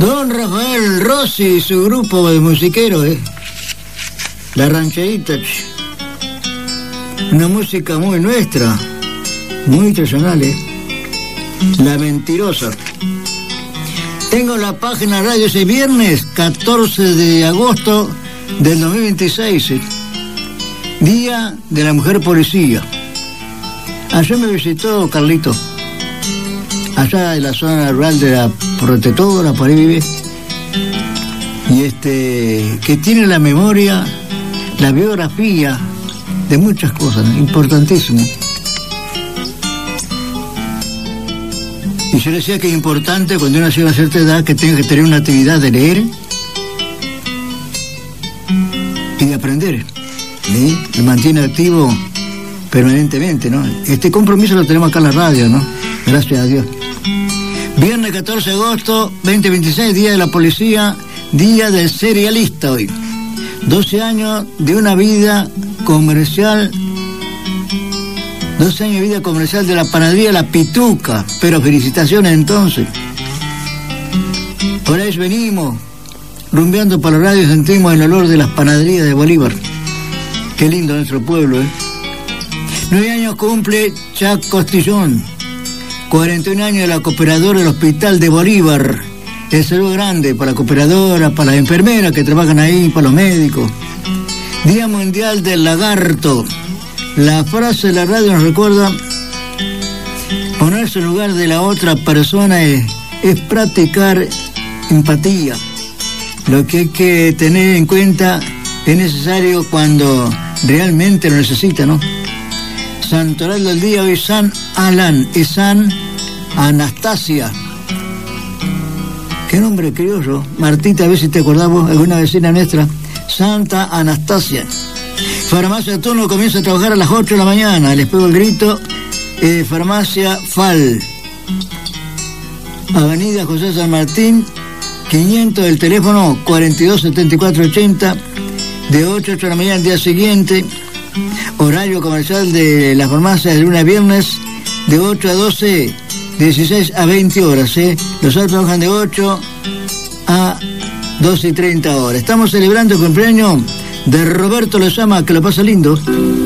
Don Rafael Rossi y su grupo de musiqueros, La Rancherita, una música muy nuestra, muy tradicional, La Mentirosa. Tengo la página radio ese viernes 14 de agosto del 2026, Día de la Mujer Policía. Ayer me visitó Carlito, allá en la zona rural de la Protectora, por ahí vive, y que tiene la memoria, la biografía de muchas cosas, importantísimo. Y yo le decía que es importante cuando uno llega a cierta edad que tenga que tener una actividad de leer y de aprender, ¿sí? Me mantiene activo permanentemente, ¿no? Este compromiso lo tenemos acá en la radio, ¿no? Gracias a Dios. Viernes 14 de agosto 2026, Día de la Policía, Día del Cerealista hoy. 12 años de una vida comercial, 12 años de vida comercial de la panadería La Pituca, pero felicitaciones entonces. Por ahí venimos, rumbeando por la radio, sentimos el olor de las panaderías de Bolívar. Qué lindo nuestro pueblo, 9 años cumple Chac Costillón, 41 años de la cooperadora del Hospital de Bolívar. El saludo grande para la cooperadora, para las enfermeras que trabajan ahí, para los médicos. Día Mundial del Lagarto. La frase de la radio nos recuerda: ponerse en lugar de la otra persona es practicar empatía. Lo que hay que tener en cuenta es necesario cuando realmente lo necesita, ¿no? Santoral del día hoy, San Alan y San Anastasia. ¿Qué nombre criollo? Martita, a ver si te acordamos, alguna vecina nuestra. Santa Anastasia. Farmacia Turno comienza a trabajar a las 8 de la mañana. Les pego el grito. Farmacia FAL. Avenida José San Martín, 500, el teléfono 427480, de 8 a 8 de la mañana el día siguiente. Horario comercial de la farmacia de lunes a viernes, de 8 a 12, 16 a 20 horas. Los otros trabajan de 8 a 12 y 30 horas. Estamos celebrando el cumpleaños de Roberto Lezama, que lo pasa lindo.